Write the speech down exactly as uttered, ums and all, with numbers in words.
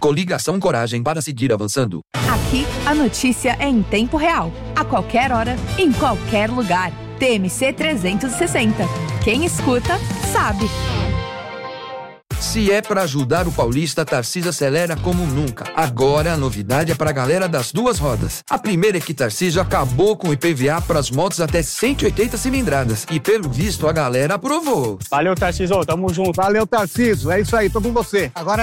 Coligação Coragem para seguir avançando. Aqui, a notícia é em tempo real, a qualquer hora, em qualquer lugar. T M C trezentos e sessenta. Quem escuta, sabe. Se é pra ajudar o paulista, Tarcísio acelera como nunca. Agora a novidade é pra galera das duas rodas. A primeira é que Tarcísio acabou com o I P V A pras motos até cento e oitenta cilindradas. E pelo visto a galera aprovou. Valeu, Tarcísio, tamo junto. Valeu, Tarcísio, é isso aí, tô com você. Agora